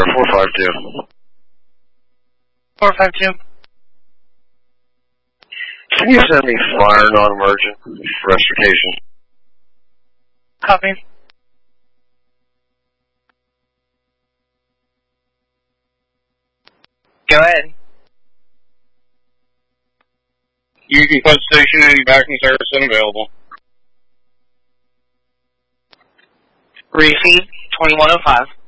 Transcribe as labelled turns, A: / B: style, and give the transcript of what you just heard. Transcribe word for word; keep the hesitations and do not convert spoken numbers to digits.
A: four five two.
B: four five two.
A: Can you send me fire non-emergent restoration?
B: Copy. Go ahead.
C: Houston Pump Station and vacuum service unavailable.
B: Receive twenty-one oh five.